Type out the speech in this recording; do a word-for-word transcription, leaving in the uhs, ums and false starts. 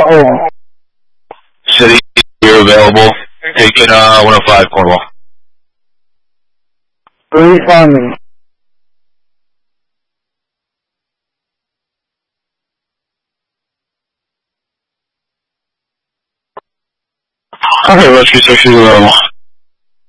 Oh. City, you're available. Taking uh, one oh five, Cornwall. Please find me. Okay, rescue six is available.